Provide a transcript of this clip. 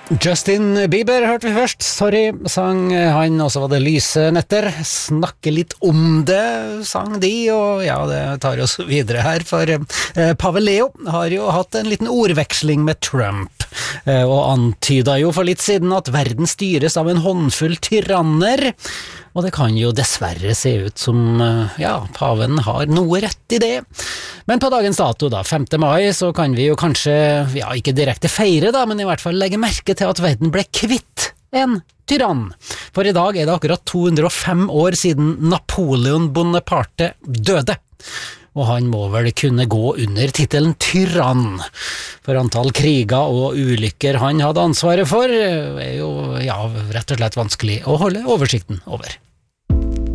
Justin Bieber hørte vi først, sorry, sang han, og så var det Lyse netter, snakke litt om det, sang de, og ja, det tar oss videre her, for Pave Leo har jo hatt en liten ordveksling med Trump, og antyda jo for litt siden at verden styres av en håndfull tyranner, og det kan jo dessverre se ut som, ja, paven har noe rett i det. Men på dagens dato da, 5. mai, så kan vi jo kanskje, ja, ikke direkte feire da, men i hvert fall legge merke til at verden ble kvitt en tyrann. For i dag er det akkurat 205 år siden Napoleon Bonaparte døde. Og han må vel kunne gå under titelen tyrann. For antall kriger og ulykker han hadde ansvaret for, er jo, ja, rett og slett vanskelig å holde oversikten over.